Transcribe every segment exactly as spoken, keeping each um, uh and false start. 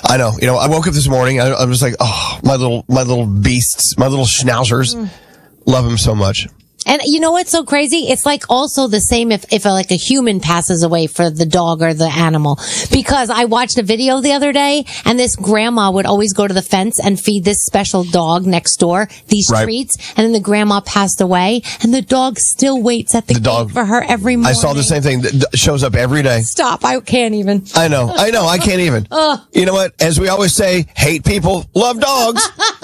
I know. You know, I woke up this morning. I, I was like, oh, my little, my little beasts, my little schnauzers. Mm. Love them so much. And you know what's so crazy? It's like also the same if, if like a human passes away for the dog or the animal. Because I watched a video the other day and this grandma would always go to the fence and feed this special dog next door these right. treats. And then the grandma passed away and the dog still waits at the, the gate dog, for her every morning. I saw the same thing that shows up every day. Stop. I can't even. I know. I know. I can't even. uh, you know what? As we always say, hate people, love dogs.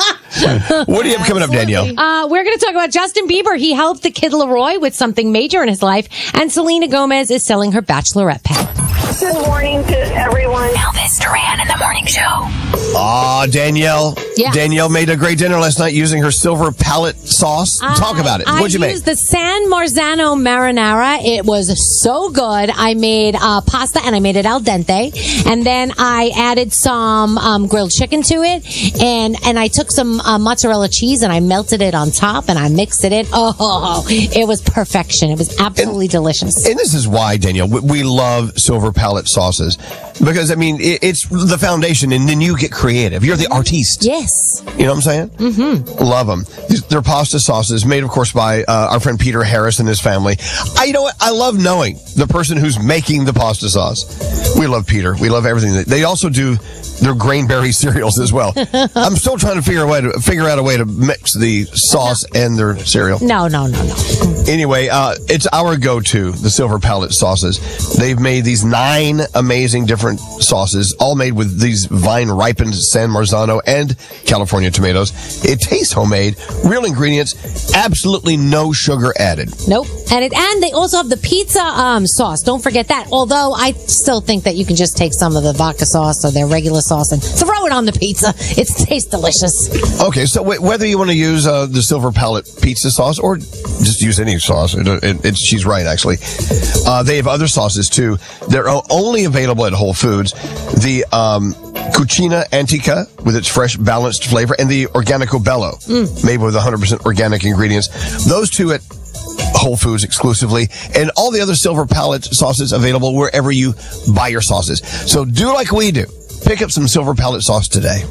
What do you have coming up, Danielle? Uh, we're going to talk about Justin Bieber. He helped the Kid Laroi with something major in his life. And Selena Gomez is selling her bachelorette pad. Good morning to everyone. Elvis Duran in the morning show. Aw, Danielle. Yeah. Danielle made a great dinner last night using her silver palette sauce. Uh, Talk about it. What'd you make? I used the San Marzano marinara. It was so good. I made uh, pasta and I made it al dente. And then I added some um, grilled chicken to it. And, and I took some uh, mozzarella cheese and I melted it on top and I mixed it in. Oh, it was perfection. It was absolutely and, delicious. And this is why, Danielle, we, we love silver palette sauces. Because, I mean, it, it's the foundation, and then you get creative. You're the artiste. Yes. You know what I'm saying? Mm-hmm. Love them. They're pasta sauces made, of course, by uh, our friend Peter Harris and his family. I, you know what? I love knowing the person who's making the pasta sauce. We love Peter. We love everything. They also do their grainberry cereals as well. I'm still trying to figure a way to figure out a way to mix the sauce and their cereal. No, no, no, no. Anyway, uh, it's our go-to, the silver palette sauces. They've made these nine amazing different sauces, all made with these vine-ripened San Marzano and California tomatoes. It tastes homemade, real ingredients, absolutely no sugar added. Nope. And it, and they also have the pizza um, sauce. Don't forget that. Although I still think that you can just take some of the vodka sauce or their regular sauce and throw it on the pizza. It tastes delicious. Okay, so w- whether you want to use uh, the silver palette pizza sauce or just use any sauce, it, it, it, she's right, actually. Uh, they have other sauces, too. They're only available at Whole Foods. The um, Cucina Antica, with its fresh, balanced flavor, and the Organico Bello, mm. made with one hundred percent organic ingredients. Those two at Whole Foods exclusively, and all the other silver palette sauces available wherever you buy your sauces. So do like we do. Pick up some silver palette sauce today.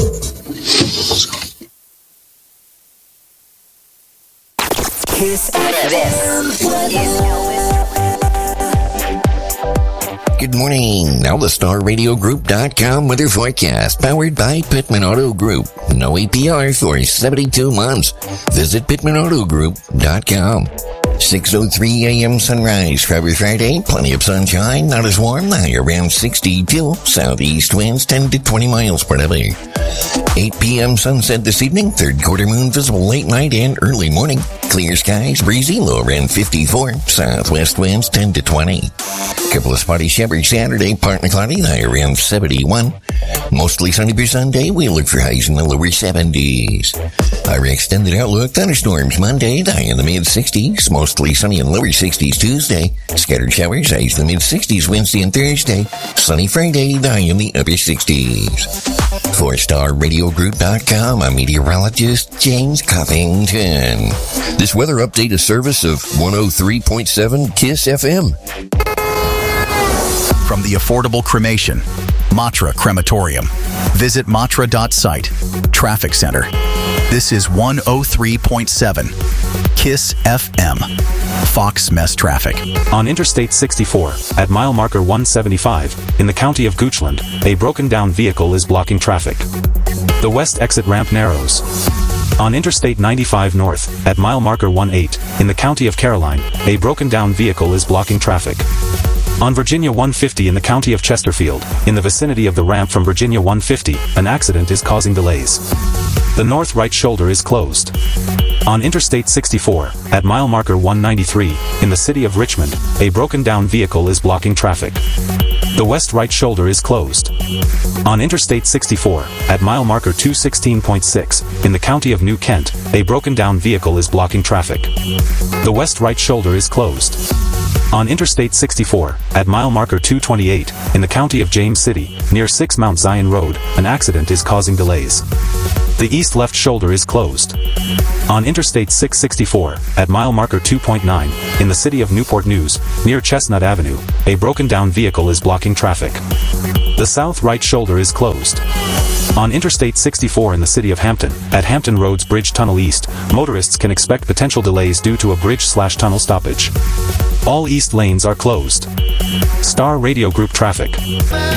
Kiss this is Elvis. Good morning. Now the Star Radio Group dot com weather forecast, powered by Pittman Auto Group. No A P R for seventy-two months. Visit Pittman Auto Group dot com. six oh three a.m. sunrise, Friday, Friday, plenty of sunshine, not as warm, high around sixty-two, southeast winds ten to twenty miles per hour. eight p.m. sunset this evening, third quarter moon visible late night and early morning. Clear skies, breezy, low around fifty-four, southwest winds ten to twenty. Couple of spotty showers Saturday, partly cloudy, high around seventy-one. Mostly sunny for Sunday, we look for highs in the lower seventies. Our extended outlook, thunderstorms Monday, high in the mid-sixties, mostly sunny and lower sixties Tuesday. Scattered showers, highs in the mid-sixties Wednesday and Thursday. Sunny Friday, high in the upper sixties. For Star Radio Group dot com, I'm meteorologist James Covington. This weather update is service of one oh three point seven KISS F M. From the affordable cremation, Matra Crematorium. Visit matra dot site. Traffic Center. This is one oh three point seven KISS F M. Fox Mess Traffic. On Interstate sixty-four, at mile marker one seventy-five, in the county of Goochland, a broken-down vehicle is blocking traffic. The west exit ramp narrows. On Interstate ninety-five North, at mile marker one eight, in the county of Caroline, a broken-down vehicle is blocking traffic. On Virginia one fifty in the county of Chesterfield, in the vicinity of the ramp from Virginia one fifty, an accident is causing delays. The north right shoulder is closed. On Interstate sixty-four, at mile marker one ninety-three, in the city of Richmond, a broken-down vehicle is blocking traffic. The west right shoulder is closed. On Interstate sixty-four, at mile marker two sixteen point six, in the county of New Kent, a broken-down vehicle is blocking traffic. The west right shoulder is closed. On Interstate sixty-four, at mile marker two twenty-eight, in the county of James City, near six Mount Zion Road, an accident is causing delays. The east left shoulder is closed. On Interstate six sixty-four, at mile marker two point nine, in the city of Newport News, near Chestnut Avenue, a broken-down vehicle is blocking traffic. The south right shoulder is closed. On Interstate sixty-four in the city of Hampton, at Hampton Roads Bridge Tunnel East, motorists can expect potential delays due to a bridge-slash-tunnel stoppage. All east lanes are closed. Star Radio Group traffic.